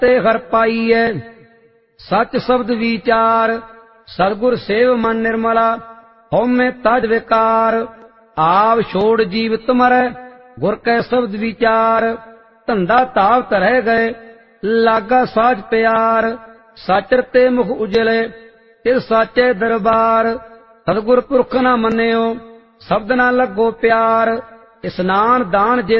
ते हर पाईऐ। सच शब्द विचार सतगुर सेव मन निर्मला। हउमੈ तज विकार आप छोड़ जीवित मरै। गुर कै शब्द विचार धंधा ताप तरह गए। लागा साज प्यार सच रते मुख उजले। तिस साचे दरबार सतगुर पुरख न मन्यो। शब्द न लगो प्यार स्नान दान जे